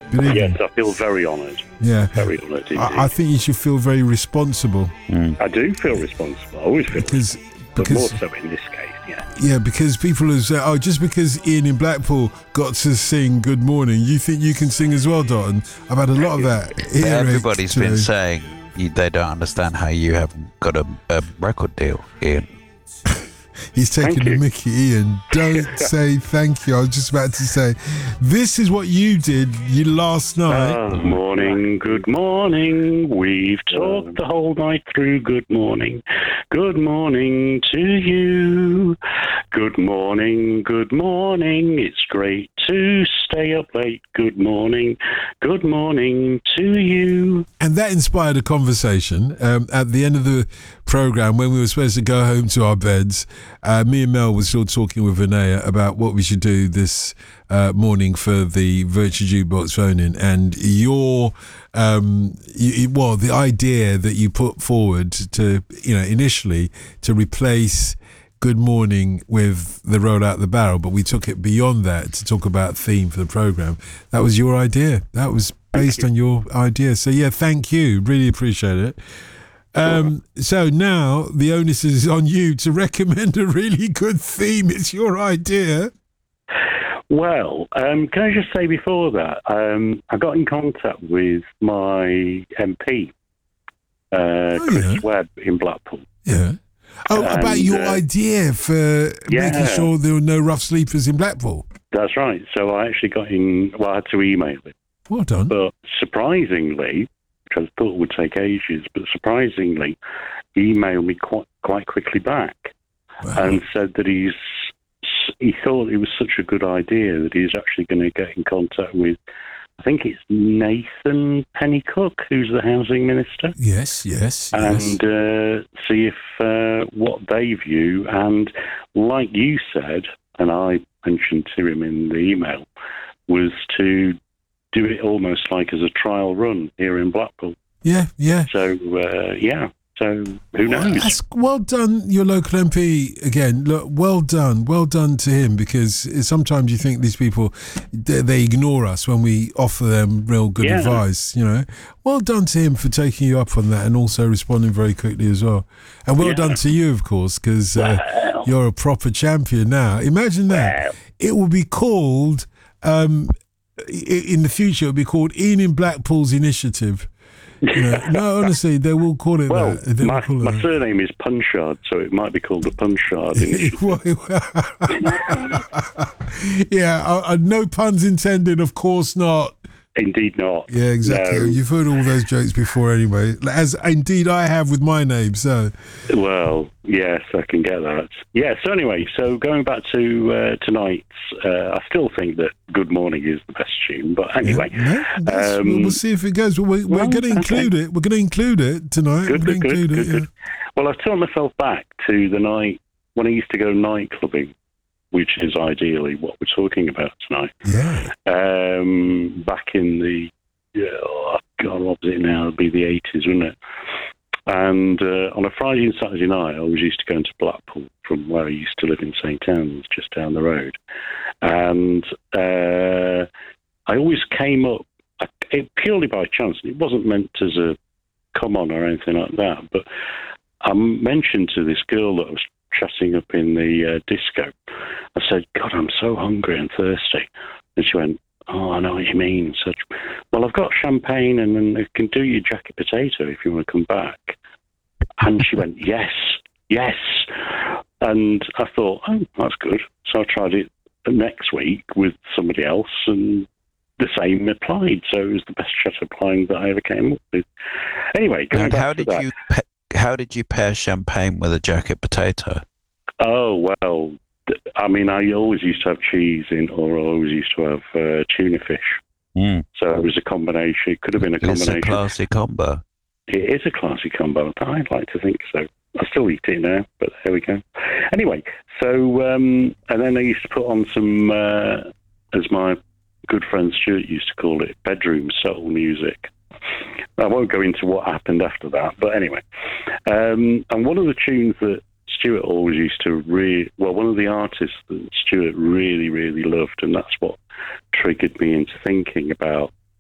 Believe me. Yes, I feel very honoured. Yeah. Very honoured indeed. I think you should feel very responsible. I do feel responsible. I always feel responsible. But more so in this case, yeah. Yeah, because people have said, just because Ian in Blackpool got to sing Good Morning, you think you can sing as well, Dalton? I've had a lot of that. Everybody's been saying they don't understand how you haven't got a record deal, Ian. He's taking the mickey, Ian. Don't say thank you. I was just about to say, this is what you did last night. Good morning. We've talked the whole night through. Good morning. Good morning to you. Good morning. Good morning. It's great to stay up late. Good morning. Good morning to you. And that inspired a conversation at the end of the programme when we were supposed to go home to our beds. Me and Mel were still talking with Vinaya about what we should do this morning for the Virtual Jukebox phone-in, and the idea that you put forward to, initially to replace Good Morning with the Roll Out the Barrel, but we took it beyond that to talk about theme for the programme. That was your idea. That was based on your idea. So yeah, thank you. Really appreciate it. So now the onus is on you to recommend a really good theme. It's your idea. Well, can I just say before that, I got in contact with my MP, Chris Webb in Blackpool. Yeah. About your idea for making sure there were no rough sleepers in Blackpool. That's right. So I actually I had to email him. Well done. But surprisingly, which I thought would take ages, but surprisingly, he emailed me quite quickly back and said that he thought it was such a good idea that he's actually going to get in contact with, I think it's Nathan Pennycook, who's the housing minister. Yes. And see if what they view. And like you said, and I mentioned to him in the email, was to do it almost like as a trial run here in Blackpool. Yeah. So, So who knows? That's well done, your local MP. Again, look, well done to him, because sometimes you think these people, they ignore us when we offer them real good advice, Well done to him for taking you up on that and also responding very quickly as well. And well done to you, of course, because you're a proper champion now. Imagine that. It will be called, in the future, it will be called Ian in Blackpool's Initiative. No, honestly, they will call it that. My surname is Punchard, so it might be called the Punchard. No puns intended, of course not. Indeed not. Yeah, exactly. No. You've heard all those jokes before anyway, as indeed I have with my name, so. Well, yes, I can get that. Yeah, so anyway, going back to tonight's, I still think that Good Morning is the best tune, but anyway. We'll see if it goes. We're going to include it. We're going to include it tonight. Good. Well, I've turned myself back to the night when I used to go night clubbing, which is ideally what we're talking about tonight. Yeah. Back in the, what was it now? It'd be the 80s, wouldn't it? And on a Friday and Saturday night, I was used to going to Blackpool from where I used to live in St. Anne's, just down the road. And I always came up, purely by chance. It wasn't meant as a come on or anything like that, but I mentioned to this girl that I was chatting up in the disco, I said, God, I'm so hungry and thirsty. And she went, oh, I know what you mean. So, well, I've got champagne and I can do your jacket potato if you want to come back. And she went, yes. And I thought, oh, that's good. So I tried it next week with somebody else and the same applied. So it was the best chat applying that I ever came up with. Anyway, going back to that. How did you pair champagne with a jacket potato? Oh, well, I mean, I always used to have cheese in, or I always used to have tuna fish. So it was a combination. It could have been a combination. It's a classy combo. It is a classy combo. I'd like to think so. I still eat it now, but there we go. Anyway, so, and then I used to put on some, as my good friend Stuart used to call it, bedroom soul music. I won't go into what happened after that, but anyway. And one of the tunes that Stuart always used to one of the artists that Stuart really, really loved, and that's what triggered me into thinking about